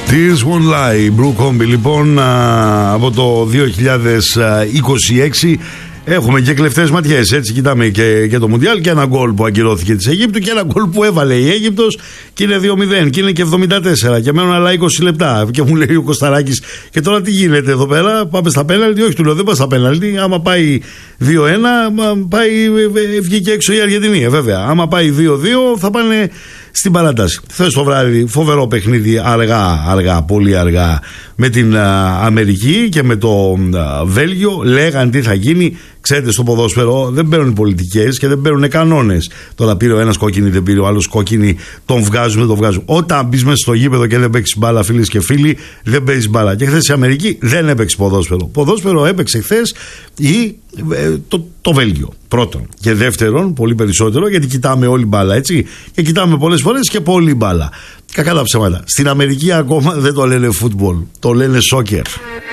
Tears Won't Lie, Blue Combi. Λοιπόν, από το 2026 έχουμε και κλεφτές ματιές. Έτσι, κοιτάμε και το Μουντιάλ και ένα γκολ που ακυρώθηκε της Αιγύπτου και ένα γκολ που έβαλε η Αίγυπτος και είναι 2-0 και είναι και 74 και μένουν άλλα 20 λεπτά. Και μου λέει ο Κωσταράκης, και τώρα τι γίνεται εδώ πέρα, πάμε στα πέναλτι? Όχι, του λέω, δεν πάει στα πέναλτι. Άμα πάει 2-1, βγήκε έξω η Αργεντινή. Βέβαια, άμα πάει 2-2, θα πάνε στην παράταση. Χθες το βράδυ, φοβερό παιχνίδι, αργά, πολύ αργά, με την Αμερική και με το Βέλγιο. Λέγαν τι θα γίνει. Ξέρετε, στο ποδόσφαιρο δεν παίρνουν πολιτικές και δεν παίρνουν κανόνες. Τώρα πήρε ο ένας κόκκινη, δεν πήρε ο άλλος κόκκινη, τον βγάζουμε. Όταν μπεις μέσα στο γήπεδο και δεν παίξεις μπάλα, φίλες και φίλοι, δεν παίζεις μπάλα. Και χθες η Αμερική δεν έπαιξε ποδόσφαιρο. Ποδόσφαιρο έπαιξε χθες το Βέλγιο. Πρώτον. Και δεύτερον, πολύ περισσότερο, γιατί κοιτάμε όλη μπάλα, έτσι. Και κοιτάμε πολλές φορές και πολύ μπάλα. Κακά τα ψέματα. Στην Αμερική ακόμα δεν το λένε football, το λένε soccer.